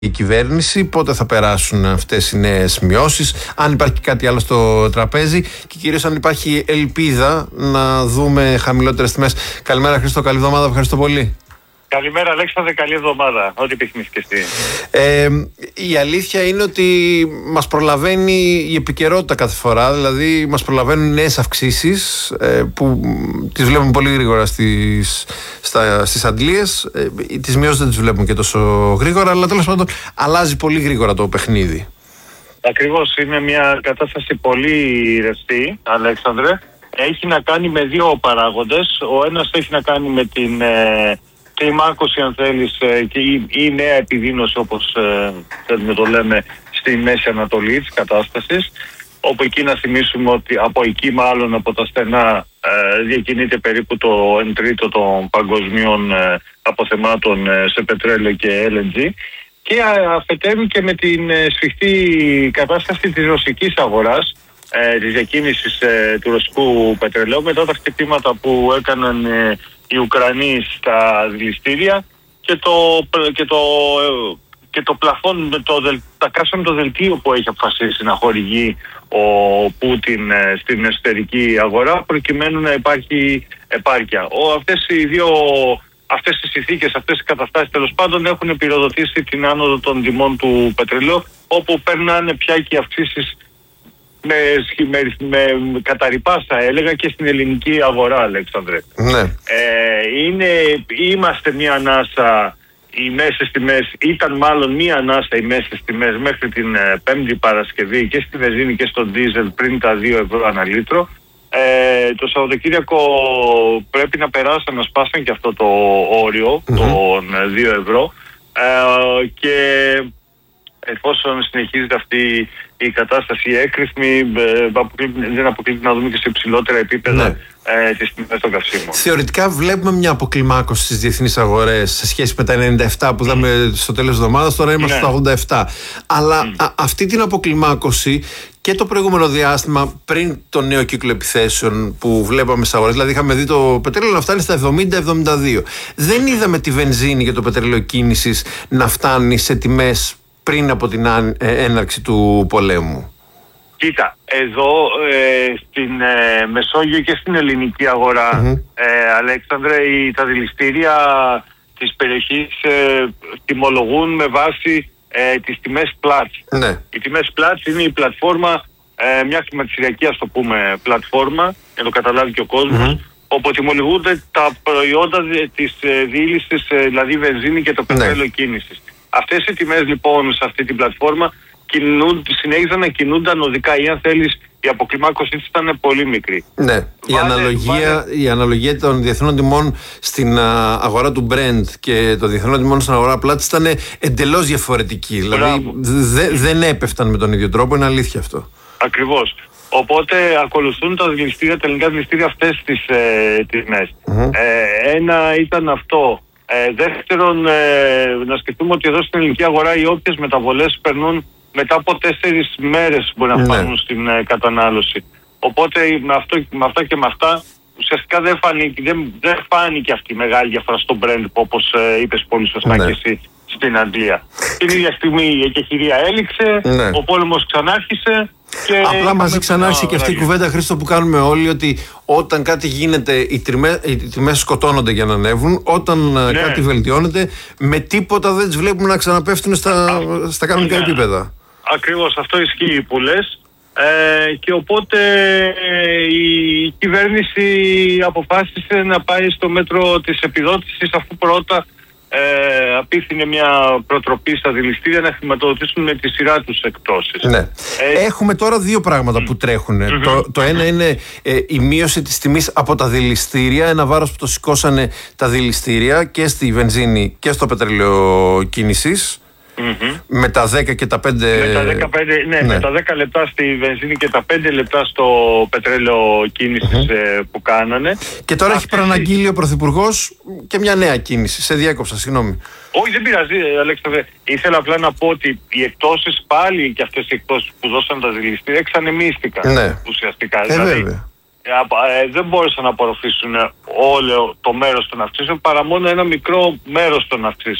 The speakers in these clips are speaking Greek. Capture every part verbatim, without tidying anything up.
η κυβέρνηση, πότε θα περάσουν αυτές οι νέες μειώσεις, αν υπάρχει κάτι άλλο στο τραπέζι και κυρίως αν υπάρχει ελπίδα να δούμε χαμηλότερες τιμές. Καλημέρα Χρήστο, καλή εβδομάδα, ευχαριστώ πολύ. Καλημέρα Αλέξανδρε, καλή εβδομάδα, ό,τι επιθυμείς και εσύ. Ε, η αλήθεια είναι ότι μας προλαβαίνει η επικαιρότητα κάθε φορά, δηλαδή μας προλαβαίνουν νέες αυξήσεις ε, που τις βλέπουμε πολύ γρήγορα στις, στα, στις αντλίες, ε, τις μειώσεις δεν τις βλέπουμε και τόσο γρήγορα, αλλά τέλος πάντων αλλάζει πολύ γρήγορα το παιχνίδι. Ακριβώς, είναι μια κατάσταση πολύ ρευστή, Αλέξανδρε. Έχει να κάνει με δύο παράγοντες. Ο ένας έχει να κάνει με την ε, κλιμάκωση, αν θέλεις, ε, και η, η νέα επιδείνωση, όπως ε, θέλουμε το λέμε, στη Μέση Ανατολή της κατάστασης, όπου εκεί να θυμίσουμε ότι από εκεί, μάλλον από τα στενά, ε, διακινείται περίπου το εν τρίτο των παγκοσμίων ε, αποθεμάτων ε, σε πετρέλαιο και ελ εν τζι, και αφετέρου και με την ε, σφιχτή κατάσταση της ρωσικής αγοράς, ε, της διακίνησης ε, του ρωσικού πετρελαίου, μετά τα χτυπήματα που έκαναν ε, οι Ουκρανοί στα δηληστήρια και το, και το, και το πλαφόν, το, τα κάσαμε το δελτίο που έχει αποφασίσει να χορηγεί ο Πούτιν ε, στην εσωτερική αγορά, προκειμένου να υπάρχει επάρκεια. Ο, αυτές οι δύο Αυτές τις συνθήκες, αυτές οι καταστάσεις τέλος πάντων έχουν πυροδοτήσει την άνοδο των τιμών του πετρελαίου, όπου περνάνε πια και οι αυξήσεις με, με, με καταρρυπά, θα έλεγα, και στην ελληνική αγορά, Αλέξανδρε. Ναι. Ε, είναι, είμαστε μία ανάσα, οι μέσες τιμές, ήταν μάλλον μία ανάσα οι μέσες τιμές μέχρι την ε, Πέμπτη Παρασκευή και στη βενζίνη και στο ντίζελ πριν τα δύο ευρώ ανά λίτρο. Ε, το Σαββατοκύριακο πρέπει να περάσαν, να σπάσαν και αυτό το όριο mm-hmm. των δύο ευρώ, ε, και εφόσον συνεχίζεται αυτή η κατάσταση έκρηθμη, ε, δεν αποκλείται να δούμε και σε υψηλότερα επίπεδα ναι. ε, τις τιμές των καυσίμων. Θεωρητικά βλέπουμε μια αποκλιμάκωση στις διεθνείς αγορές σε σχέση με τα ενενήντα επτά που είδαμε mm. στο τέλος της εβδομάδας, τώρα είμαστε ναι. στα ογδόντα επτά. Αλλά mm. α, αυτή την αποκλιμάκωση και το προηγούμενο διάστημα πριν το νέο κύκλο επιθέσεων που βλέπαμε στις αγορές, δηλαδή είχαμε δει το πετρέλαιο να φτάνει στα εβδομήντα εβδομήντα δύο. Δεν είδαμε τη βενζίνη και το πετρέλαιο κίνησης να φτάνει σε τιμές πριν από την έναρξη του πολέμου. Κοίτα, εδώ ε, στην ε, Μεσόγειο και στην ελληνική αγορά, mm-hmm. ε, Αλέξανδρε, οι, τα δηληστήρια της περιοχής ε, τιμολογούν με βάση ε, τις τιμές Platts. Ναι. Οι τιμές Platts είναι η πλατφόρμα, ε, μια χρηματιστηριακή, ας το πούμε, πλατφόρμα, για να το καταλάβει και ο κόσμος, mm-hmm. όπου τιμολογούνται τα προϊόντα της ε, διήλυσης, ε, δηλαδή βενζίνη και το πετρέλαιο ναι. κίνησης. Αυτές οι τιμές λοιπόν σε αυτή την πλατφόρμα συνέχιζαν να κινούνταν οδικά, ή αν θέλεις η αποκλιμάκωση της ήταν πολύ μικρή. Ναι, βάλε, η, αναλογία, βάλε... η αναλογία των διεθνών τιμών στην α, αγορά του Brent και των διεθνών τιμών στην αγορά Platts ήταν εντελώς διαφορετική. Δηλαδή δε, δεν έπεφταν με τον ίδιο τρόπο, είναι αλήθεια αυτό. Ακριβώς. Οπότε ακολουθούν τα δηληστήρια, τα ελληνικά δηληστήρια αυτές τις ε, τιμές. Mm-hmm. Ε, ένα ήταν αυτό. Ε, δεύτερον, ε, να σκεφτούμε ότι εδώ στην ελληνική αγορά οι όποιες μεταβολές περνούν μετά από τέσσερις μέρες μπορεί να φτάνουν ναι. στην ε, κατανάλωση. Οπότε με, αυτό, με αυτά και με αυτά ουσιαστικά δεν φάνηκε, δεν, δεν φάνηκε αυτή η μεγάλη διαφορά στο Brent, όπως ε, είπες πολύ σωστά ναι. και εσύ, στην Αγγλία. Την ίδια στιγμή η εκεχηρία έληξε, ναι. ο πόλεμος ξανάρχισε. Και απλά μαζί ξανάρχισε και αυτή η κουβέντα, Χρήστο, που κάνουμε όλοι, ότι όταν κάτι γίνεται οι, τιμές, οι τιμές σκοτώνονται για να ανέβουν, όταν ναι. κάτι βελτιώνεται με τίποτα δεν τις βλέπουμε να ξαναπέφτουν στα, στα κανονικά ναι. επίπεδα. Ακριβώς, αυτό ισχύει που λες, ε, και οπότε ε, η κυβέρνηση αποφάσισε να πάει στο μέτρο της επιδότησης, αφού πρώτα Ε, απίθυνε μια προτροπή στα δηληστήρια να χρηματοδοτήσουν με τη σειρά τους εκπτώσεις. Ναι. Ε, Έχουμε τώρα δύο πράγματα mm. που τρέχουν. Mm-hmm. Το, το ένα είναι ε, η μείωση της τιμής από τα δηληστήρια, ένα βάρος που το σηκώσανε τα δηληστήρια και στη βενζίνη και στο πετρέλαιο κίνησης. Mm-hmm. Με τα δέκα και τα πέντε... Με τα δεκαπέντε, ναι, ναι. με τα δέκα λεπτά στη βενζίνη και τα πέντε λεπτά στο πετρέλαιο κίνησης mm-hmm. ε, που κάνανε. Και τώρα Αυτή... έχει προαναγγείλει ο Πρωθυπουργός και μια νέα κίνηση. Σε διέκοψα, συγγνώμη. Όχι, δεν πειράζει, Αλέξανδρε. Ήθελα απλά να πω ότι οι εκτόσεις, πάλι και αυτές οι εκτόσεις που δώσαν τα δηληστήρια, εξανεμίστηκαν ναι. ουσιαστικά. Ε, δηλαδή, βέβαια. Ε, δεν μπόρεσαν να απορροφήσουν όλο το μέρος των αυξήσεων, παρά μόνο ένα μικρό μέρος των αυξήσεων.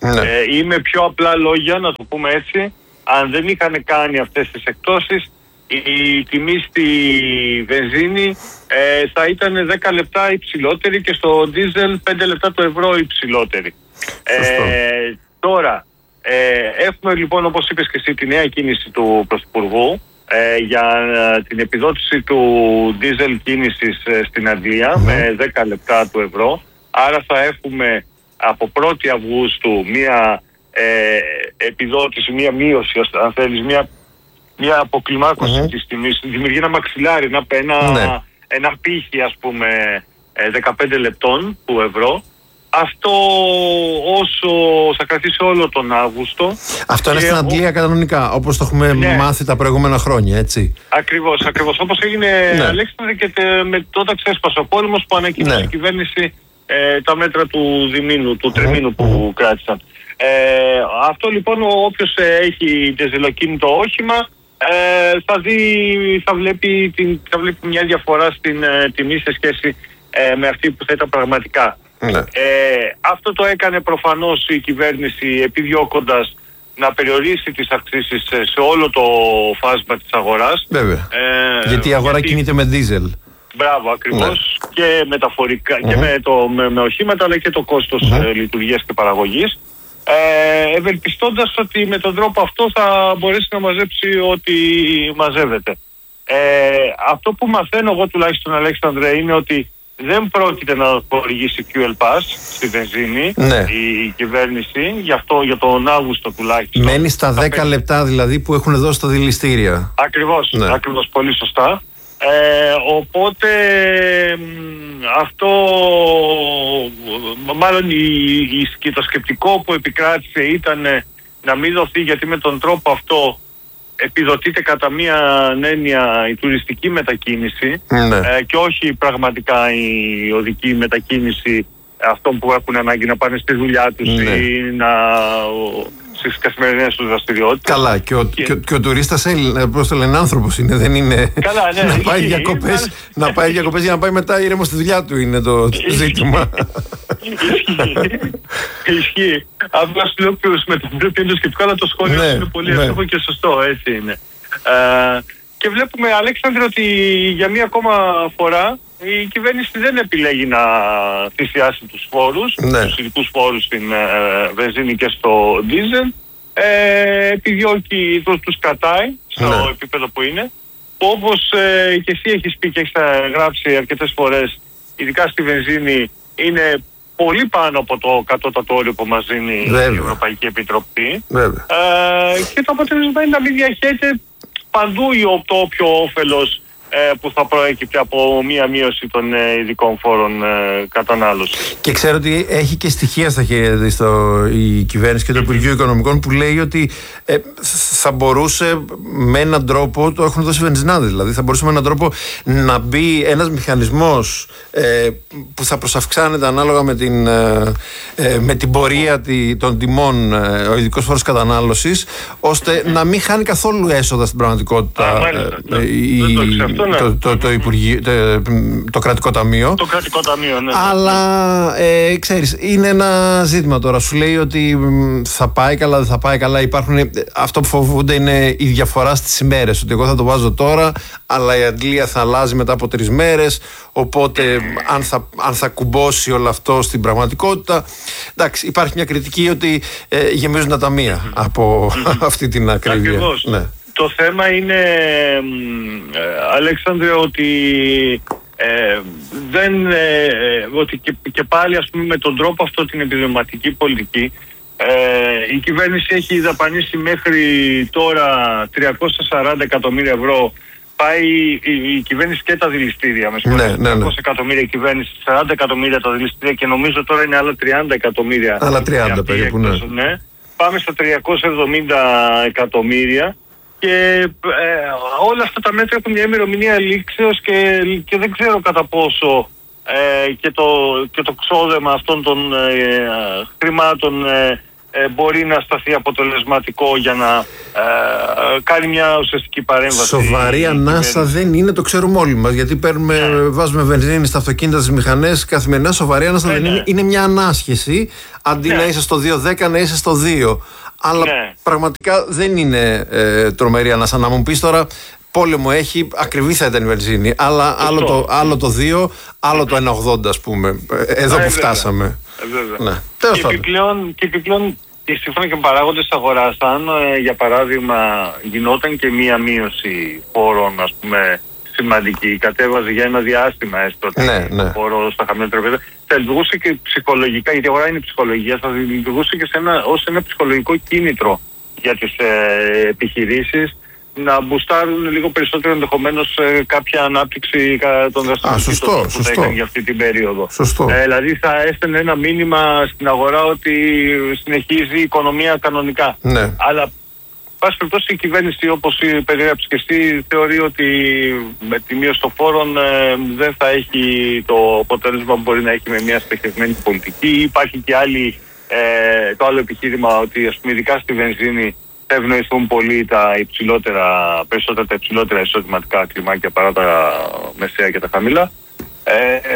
Ναι. Ε, ή με πιο απλά λόγια, να το πούμε έτσι, αν δεν είχαν κάνει αυτές τις εκπτώσεις, η τιμή στη βενζίνη ε, θα ήταν δέκα λεπτά υψηλότερη και στο ντίζελ πέντε λεπτά το ευρώ υψηλότερη. Ε, τώρα, ε, έχουμε λοιπόν, όπως είπες και εσύ, τη νέα κίνηση του Πρωθυπουργού ε, για την επιδότηση του ντίζελ κίνησης ε, στην Αγγλία mm-hmm. με δέκα λεπτά του ευρώ. Άρα θα έχουμε από πρώτη Αυγούστου μία ε, επιδότηση, μία μείωση, αν θέλεις, μία μια αποκλιμάκωση mm-hmm. της τιμής, δημιουργεί ένα μαξιλάρι, ένα, ένα, ναι. ένα πύχη, ας πούμε, δεκαπέντε λεπτών του ευρώ. Αυτό όσο θα κρατήσει όλο τον Αύγουστο. Αυτό είναι στην Αγγλία ο... κανονικά, όπως το έχουμε ναι. μάθει τα προηγούμενα χρόνια, έτσι. Ακριβώς, ακριβώς. Όπως έγινε, ναι. Αλέξανδρε, και τε, με, τότε ξέσπασε ο πόλεμος που ανακοίνωσε ναι. η κυβέρνηση ε, τα μέτρα του διμήνου, του mm-hmm. τριμήνου που mm-hmm. κράτησαν. Ε, αυτό λοιπόν, όποιος έχει διζελοκίνητο όχημα, Ε, θα, δει, θα, βλέπει την, θα βλέπει μια διαφορά στην ε, τιμή σε σχέση ε, με αυτή που θα ήταν πραγματικά. Ναι. Ε, αυτό το έκανε προφανώς η κυβέρνηση επιδιώκοντας να περιορίσει τις αυξήσεις σε, σε όλο το φάσμα της αγοράς. Βέβαια. Ε, γιατί η αγορά γιατί... κινείται με δίζελ. Μπράβο, ακριβώς. Ναι. Και μεταφορικά mm-hmm. και με, το, με, με οχήματα, αλλά και το κόστος mm-hmm. ε, λειτουργίας και παραγωγής. Ε, ευελπιστώντας ότι με τον τρόπο αυτό θα μπορέσει να μαζέψει ό,τι μαζεύεται. Ε, αυτό που μαθαίνω εγώ τουλάχιστον, Αλέξανδρε, είναι ότι δεν πρόκειται να χορηγήσει fuel pass στη βενζίνη ναι. η, η κυβέρνηση, γι' αυτό για τον Αύγουστο τουλάχιστον. Μένει στα δέκα λεπτά δηλαδή που έχουν δώσει τα δηληστήρια. Ακριβώς, ναι. ακριβώς, πολύ σωστά. Ε, οπότε αυτό, μάλλον η, η, το σκεπτικό που επικράτησε ήταν να μην δοθεί, γιατί με τον τρόπο αυτό επιδοτείται κατά μία έννοια η τουριστική μετακίνηση ναι. ε, και όχι πραγματικά η οδική μετακίνηση αυτών που έχουν ανάγκη να πάνε στη δουλειά τους ναι. ή να... στις καθημερινές τους δραστηριότητες. Καλά, και ο, και... Και, και ο τουρίστας, πώς το λένε, άνθρωπος είναι, δεν είναι. Καλά, ναι, να πάει διακοπές είναι... να πάει διακοπές για να πάει μετά ήρεμο στη δουλειά του είναι το, το ζήτημα. Ισχύει. Απλά σου λέω ποιος με τον τρόπο είναι το σκεπτικό, αλλά το σχόλιο ναι, είναι πολύ ναι. εύκολο και σωστό, έτσι είναι. Ε, και βλέπουμε, Αλέξανδρε, ότι για μία ακόμα φορά η κυβέρνηση δεν επιλέγει να θυσιάσει τους φόρους, ναι. τους ειδικούς φόρους στην ε, βενζίνη και στο ντίζελ. Ε, επιδιώκει, τους, τους κατάει στο ναι. επίπεδο που είναι. Όπως ε, και εσύ έχεις πει και έχεις γράψει αρκετές φορές, ειδικά στη βενζίνη, είναι πολύ πάνω από το κατώτατο όριο που μας δίνει Βέβαια. η Ευρωπαϊκή Επιτροπή. Ε, και το αποτέλεσμα είναι να μην διαχέεται παντού το όποιο όφελος ε, που θα προέκυπτε από μία μείωση των ε, ειδικών φόρων ε, κατανάλωσης. Και ξέρω ότι έχει και στοιχεία στα χέρια της η κυβέρνηση και το Υπουργείο Οικονομικών που λέει ότι ε, θα μπορούσε με έναν τρόπο, το έχουν δώσει βενζινάδες δηλαδή, θα μπορούσε με έναν τρόπο να μπει ένας μηχανισμός ε, που θα προσαυξάνεται ανάλογα με την, ε, ε, με την πορεία των τιμών ε, ο ειδικός φόρος κατανάλωσης, ώστε να μην χάνει καθόλου έσοδα στην πραγματικότητα. Α, μάλιστα, ε, ε, η, αυτό, ναι. το, το, το, υπουργείο, το, το κρατικό ταμείο. Το κρατικό ταμείο, ναι. Αλλά ε, ξέρεις, είναι ένα ζήτημα τώρα. Σου λέει ότι θα πάει καλά, δεν θα πάει καλά. Υπάρχουν, αυτό που φοβούνται είναι η διαφορά στις ημέρες. Ότι εγώ θα το βάζω τώρα, αλλά η αντλία θα αλλάζει μετά από τρεις μέρες. Οπότε, αν θα, αν θα κουμπώσει όλο αυτό στην πραγματικότητα. Εντάξει, υπάρχει μια κριτική ότι ε, γεμίζουν τα ταμεία mm-hmm. από mm-hmm. αυτή την ακρίβεια. Ακριβώς. Ναι. Το θέμα είναι, ε, Αλέξανδρε, ότι, ε, δεν, ε, ότι και, και πάλι, ας πούμε, με τον τρόπο αυτό, την επιδοματική πολιτική, ε, η κυβέρνηση έχει δαπανίσει μέχρι τώρα τριακόσια σαράντα εκατομμύρια ευρώ. Πάει η, η κυβέρνηση και τα δηληστήρια. Με ναι, ναι, ναι. τριακόσια εκατομμύρια η κυβέρνηση, σαράντα εκατομμύρια τα δηληστήρια και νομίζω τώρα είναι άλλα τριάντα εκατομμύρια. Άλλα τριάντα περίπου, ναι. ναι. Πάμε στα τριακόσια εβδομήντα εκατομμύρια. Και ε, όλα αυτά τα μέτρα έχουν μια ημερομηνία λήξεως και, και δεν ξέρω κατά πόσο ε, και, το, και το ξόδεμα αυτών των ε, χρημάτων ε, ε, μπορεί να σταθεί αποτελεσματικό για να ε, κάνει μια ουσιαστική παρέμβαση. Σοβαρή ανάσα δεν είναι, το ξέρουμε όλοι μας. Γιατί παίρνουμε, ναι. βάζουμε βενζίνη στα αυτοκίνητα, στις μηχανές καθημερινά. Σοβαρή ανάσα ναι, δεν ναι. είναι. Είναι μια ανάσχεση. Αντί ναι. να είσαι στο δύο δέκα, να είσαι στο δύο. Αλλά ναι. πραγματικά δεν είναι ε, τρομερή ανάσα. Να μου πεις τώρα, πόλεμο έχει, ακριβή θα ήταν η βενζίνη. Αλλά άλλο το, άλλο το δύο, άλλο το ένα ογδόντα, ας πούμε. Εδώ ναι, που φτάσαμε. Ναι. Και, επιπλέον, και επιπλέον, σύμφωνα και με παράγοντες αγοράς, αν ε, για παράδειγμα γινόταν και μία μείωση φόρων, ας πούμε, σημαντική, κατέβαζε για ένα διάστημα έστω ναι, ναι. φόρο στα χαμηλότερα επίπεδα, θα λειτουργούσε και ψυχολογικά, γιατί η αγορά είναι ψυχολογία, θα λειτουργούσε και σε ένα, ως ένα ψυχολογικό κίνητρο για τις ε, επιχειρήσεις να μπουστάρουν λίγο περισσότερο ενδεχομένως ε, κάποια ανάπτυξη των δραστηριοτήτων που θα είχαν για αυτή την περίοδο. Ε, δηλαδή θα έστελνε ένα μήνυμα στην αγορά ότι συνεχίζει η οικονομία κανονικά. Ναι. Αλλά πάση περιπτώσει η κυβέρνηση, όπως περιέγραψε και εσύ, θεωρεί ότι με τη μείωση των φόρων ε, δεν θα έχει το αποτέλεσμα που μπορεί να έχει με μια στοχευμένη πολιτική. Υπάρχει και άλλη, ε, το άλλο επιχείρημα ότι, ας πούμε, ειδικά στη βενζίνη θα ευνοηθούν πολύ τα υψηλότερα, περισσότερα τα υψηλότερα εισοδηματικά κλιμάκια παρά τα μεσαία και τα χαμηλά. Ε,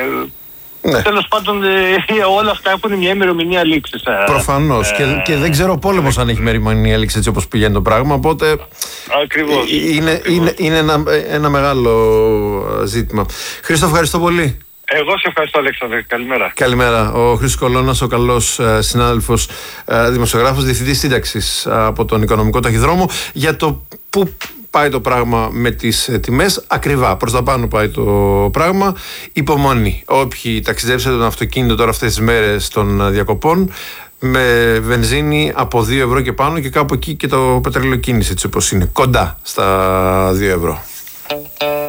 ναι. Τέλος πάντων, ε, όλα αυτά έχουν μια ημερομηνία λήξης. Προφανώς. Ε, και, και δεν ξέρω ο πόλεμος ε, αν έχει ημερομηνία λήξης έτσι όπως πηγαίνει το πράγμα. Οπότε. Ακριβώς. Είναι, ακριβώς. είναι, είναι ένα, ένα μεγάλο ζήτημα. Χρήστο, ευχαριστώ πολύ. Εγώ σε ευχαριστώ, Αλέξανδρε. Καλημέρα. Καλημέρα. Ο Χρήστος Κολώνας, ο καλός ε, συνάδελφος ε, δημοσιογράφος, διευθυντής σύνταξης ε, από τον Οικονομικό Ταχυδρόμο, για το πού πάει το πράγμα με τις ε, τιμές. Ακριβά. Προς τα πάνω πάει το πράγμα. Υπομονή. Όποιοι ταξιδέψατε τον αυτοκίνητο τώρα αυτές τις μέρες των διακοπών, με βενζίνη από δύο ευρώ και πάνω, και κάπου εκεί και το πετρελαιοκίνηση, έτσι όπως είναι. Κοντά στα δύο ευρώ.